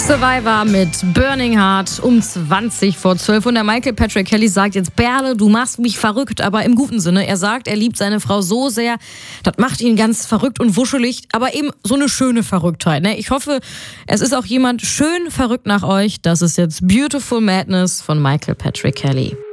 Survivor mit Burning Heart um 20 vor 12. Und der Michael Patrick Kelly sagt jetzt, Berle, du machst mich verrückt, aber im guten Sinne. Er sagt, er liebt seine Frau so sehr, das macht ihn ganz verrückt und wuschelig, aber eben so eine schöne Verrücktheit. Ne? Ich hoffe, es ist auch jemand schön verrückt nach euch. Das ist jetzt Beautiful Madness von Michael Patrick Kelly.